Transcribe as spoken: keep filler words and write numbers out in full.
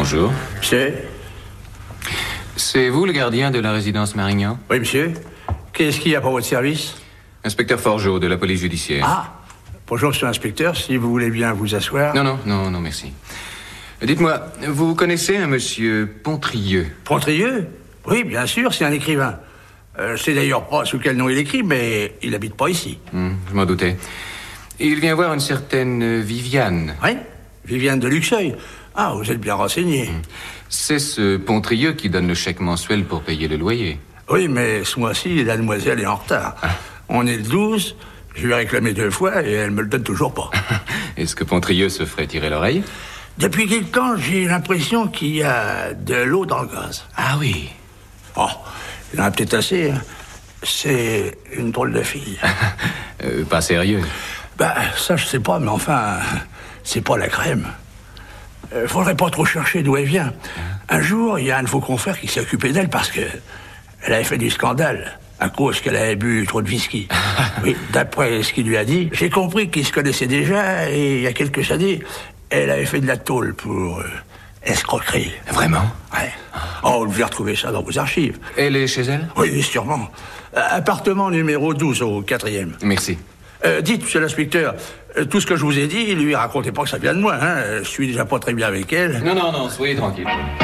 Bonjour. C'est... C'est vous le gardien de la résidence Marignan? Oui, monsieur. Qu'est-ce qu'il y a pour votre service? Inspecteur Forgeot, de la police judiciaire. Ah! Bonjour, monsieur l'inspecteur, si vous voulez bien vous asseoir. Non, non, non, non, merci. Dites-moi, vous connaissez un monsieur Pontrieux? Pontrieux? Oui, bien sûr, c'est un écrivain. Euh, je sais d'ailleurs pas sous quel nom il écrit, mais il habite pas ici. Hum, je m'en doutais. Il vient voir une certaine Viviane. Oui, Viviane de Luxeuil. Ah, vous êtes bien renseigné. Hum. C'est ce Pontrieux qui donne le chèque mensuel pour payer le loyer. Oui, mais ce mois-ci, la demoiselle est en retard. Ah. On est le douze, je lui ai réclamé deux fois et elle me le donne toujours pas. Est-ce que Pontrieux se ferait tirer l'oreille? Depuis quelque temps, j'ai l'impression qu'il y a de l'eau dans le gaz. Ah oui. Oh, il en a peut-être assez. Hein. C'est une drôle de fille. euh, pas sérieux? Ben, ça, je sais pas, mais enfin, c'est pas la crème. Euh, faudrait pas trop chercher d'où elle vient. Un jour, il y a un de vos confrères qui s'est occupé d'elle parce que elle avait fait du scandale à cause qu'elle avait bu trop de whisky. Oui, d'après ce qu'il lui a dit, j'ai compris qu'ils se connaissaient déjà et il y a quelques années, elle avait fait de la tôle pour euh, escroquerie. Vraiment? Ouais. Oh, vous devez retrouver ça dans vos archives. Elle est chez elle? Oui, sûrement. Euh, appartement numéro douze au quatrième. Merci. Euh, dites, monsieur l'inspecteur, euh, tout ce que je vous ai dit, lui racontez pas que ça vient de moi, hein. Je suis déjà pas très bien avec elle. Non, non, non, soyez tranquille.